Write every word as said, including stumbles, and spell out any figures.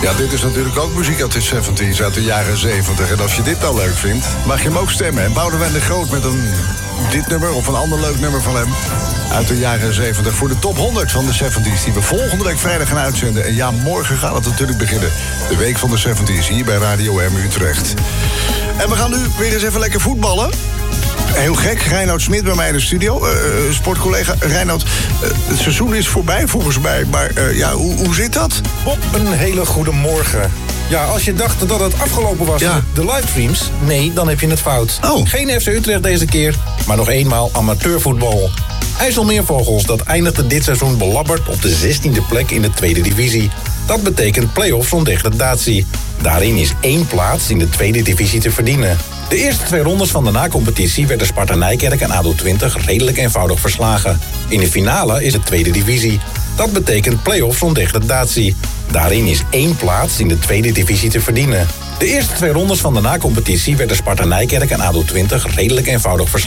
Ja, dit is natuurlijk ook muziek uit de zeventig's, uit de jaren zeventig. En als je dit nou leuk vindt, mag je hem ook stemmen. En Boudewijn de Groot met een dit nummer of een ander leuk nummer van hem uit de jaren zeventig voor de top honderd van de zeventig's die we volgende week vrijdag gaan uitzenden. En ja, morgen gaat het natuurlijk beginnen. De week van de zeventig's hier bij Radio M Utrecht. En we gaan nu weer eens even lekker voetballen. Heel gek, Reinoud Smit bij mij in de studio. Uh, sportcollega Reinoud, uh, het seizoen is voorbij volgens mij. Maar uh, ja, hoe, hoe zit dat? Op een hele goede morgen. Ja, als je dacht dat het afgelopen was ja. met de livestreams, nee, dan heb je het fout. Oh. Geen F C Utrecht deze keer, maar nog eenmaal amateurvoetbal. IJsselmeervogels, dat eindigde dit seizoen belabberd op de zestiende plek in de tweede divisie. Dat betekent play-offs zonder degradatie. Daarin is één plaats in de tweede divisie te verdienen. De eerste twee rondes van de na-competitie werden Sparta Nijkerk en A D O twintig redelijk eenvoudig verslagen. In de finale is het tweede divisie. Dat betekent play-offs zonder degradatie. Daarin is één plaats in de tweede divisie te verdienen. De eerste twee rondes van de na-competitie werden Sparta Nijkerk en A D O twintig redelijk eenvoudig verslagen.